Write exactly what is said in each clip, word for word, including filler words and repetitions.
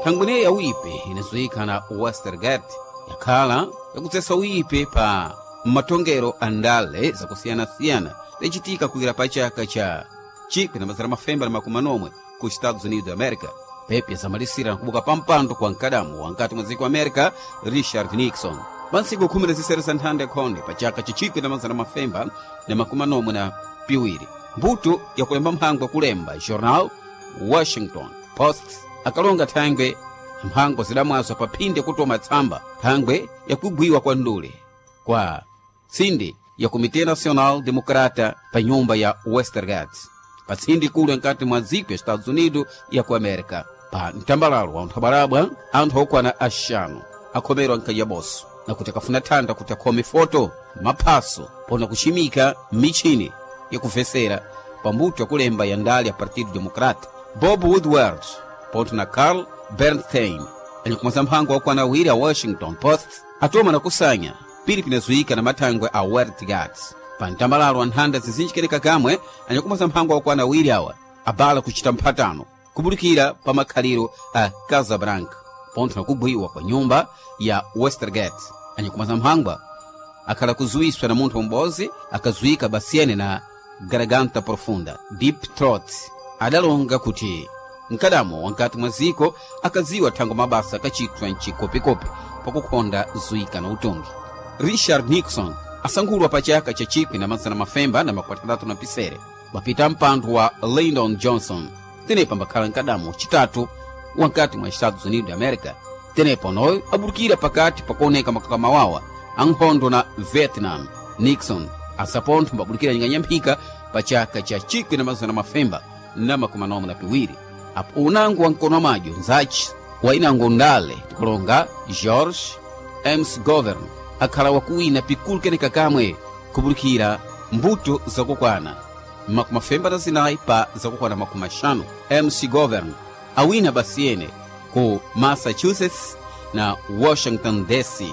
thangwene ya uipe inazoyika na Westergaard yakhala yakutsesa uipe pa matongero andale zakusiyana-siyana lechitika kugira pa chaka cha chikwi na mazana mafemba na makumanomwe ku Estados Unidos America. Pepe zamalisira na kubuka pampando kwa nkadamu wankati mwaziko wa America Richard Nixon. Pansiku kumi na zisere za nthanda konde pa chaka cha chikwi na mazana mafemba na makumanomwe na piwiri. Mbuto ya kulemba mhango kulemba Journal Washington Post akalonga thangwe mhango zidamwazo papinde kutoa matsamba thangwe ya kugwiwa kwa ndule kwa sindi ya Komite Nacional Demokrata pa nyumba ya Westergaard pa sindi kule nkati mwaziko ya Estados Unidos ya ku America pa ntambalalo wa nthabalabwa anthu okwana ashanu akomerwa nkayaboso na kutakafuna thanda kutakome foto maphaso pona kuchimika michini ya kufesera pa mbuto ya kulemba ya ndali ya Partido Demokrata. Bob Woodward ponto na Carl Bernstein anyakumwaza mhango wakwana wiri a Washington Post atoma na kusanya pilipi nazuika na matangwe a Westergaard pa ntambalalo wa nthanda zizinjikereka kamwe anyakumwaza mhango wakwana wiri awa abala kuchita mphatano kubulikira pa makhaliro a Casablanca ponto na kubwiwa kwa nyumba ya Westergaard anyakumwaza mhangwa akhala kuzuiswa na munthu mbozi akazuika basiene na garganta profunda deep throat adalonga kuti nkadamo wankati mwaziko akaziwa tango mabasa kachitwa nchikopekope pakukonda zuika na utongi. Richard Nixon asankhulwa pa chaka cha chikwi na mazana mafemba na makwatandatu na pisere wapita mpandu wa Lyndon Johnson tenepa mbakhala nkadamo chitatu wankati mwa Estados Unidos America tenepa noyo aburukira pakati pakuoneka makakama wawa ankhondo na Vietnam. Nixon asapontho mbaburukira nyinganyamphika pa chaka cha chikwi na mazana mafemba na makumanomu na piwiri apo unangu wa nkono majo nzachi wa inango ndale tikolonga George McGovern akhala wakuwina pikulu keneka kamwe kubulikira mbuto zakukwana makumafemba na zinayi pa zakukwana makumashanu. McGovern awina basiene ku Massachusetts na Washington D C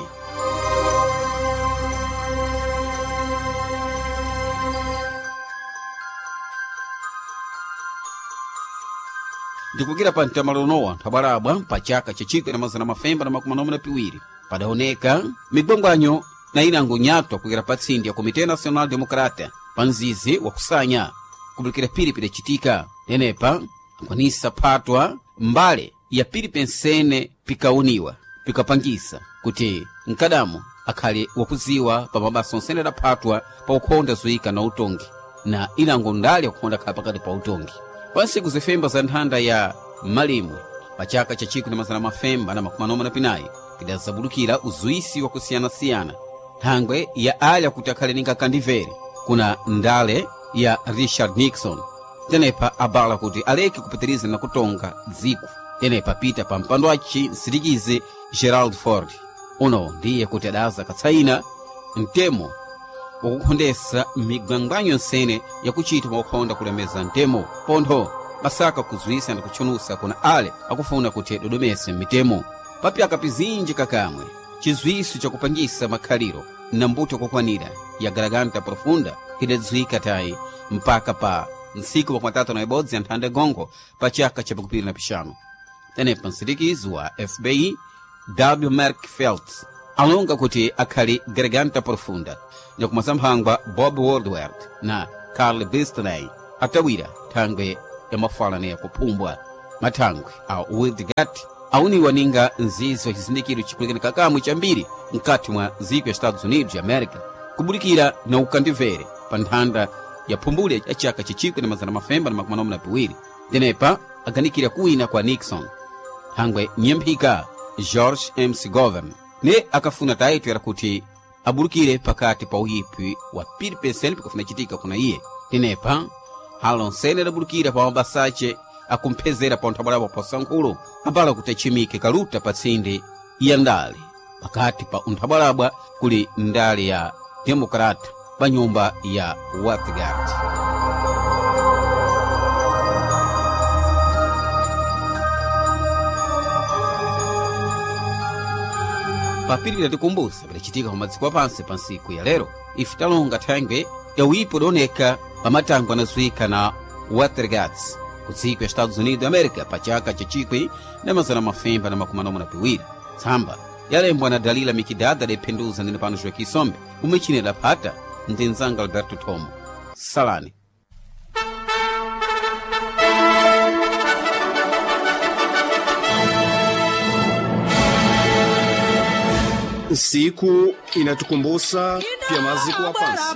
ndikugira pa ntamalonowa nthabalabwa pa chaka cha chikwi na mazana mafemba na makumanomu na piwiri padaoneka migwangwanyo na inango nyatwa kugira pa tsindi ya Komite Nacional Demokrata pa nzizi wa kusanya kubulikira pilipi dachitika tenepa akwanisa phatwa mbale ya pilipi nsene pikauniwa pikapangisa kuti nkadamu akhali wakuziwa pa mabasa onsene daphatwa pa ukhonda zuika na utongi na inango ndali yakukhonda khala pakati pa utongi. Pansiku zifemba za nthanda ya malimwe pa chaka cha chikwi na mazana mafemba na makumanoma na pinayi pidazabulukira uzuisi wa kusiyana-siyana thangwe ya alya kuti akhale ninga kandivere kuna ndale ya Richard Nixon tenepa abala kuti aleke kupitiriza na kutonga dziko tenepa pita pa mpando wachi nsirikize Gerald Ford uno ndiye kuti adaza katsaina mtemo wakukhondesa migwangwanyo nsene yakuchita mwakukhonda kulemeza mtemo pontho basaka kuzuisa na kuchunusa kuna ale akufuna kuti dodomese mitemo papi akapizinji kakamwe chizuiso chakupangisa makhaliro na mbuto kukwanira ya garganta profunda hidazuika tayi mpaka pa nsiku makumatatu na ibodzi ya nthanda gongo pa chaka cha pakupiri na pishano. Tenepa nsirikizi wa F B I W. Mark Feltz alonga kuti akhali garganta profunda nyakumasa mphangwa Bob Woodward na Carl Bernstein atawira thangwe ya mafalane ya kupumbwa mathangwe a Westergaard auniwa ninga nzizi wa chizindikiro chikulikana kakamwe chambiri mkati mwa ziko ya Estados Unidos ya America kubulikira na ukandivere pa nthanda ya phumbule ya chaka chichikwi na mazana mafemba na makumanomu na piwiri tenepa aganikira kuwina kwa Nixon thangwe nyemphika George McGovern ne akafuna tayitu yara kuti aburukire pakati pa uhipi wa pili penseni pikafuna chitika kuna iye tenepa halonsene daburukira pa mabasache akumpezera pa nthabalabwa pa sankhulu abala kuti achimike kaluta pa tsindi ya ndale pakati pa unthabalabwa kuli ndale ya Demokrata pa nyumba ya Westergaard. papiri latikumbusa padachitika pamadziko apansi pa nsiku ya lero ife talonga thangwe ya uipo doneka pamatangwa na zuika na Westergaard ku dziko ya Estados Unidos America pa chaka cha chikwi na mazana mafemba na makumanomo na piwiri. Tsamba yalembwa na Dalila Mikidada lephenduza ndine pano Joaquim Sombe umechinela phata ndinzanga Alberto Thomo. Salani. Siku inatukumbusha pia maziko wa pansi.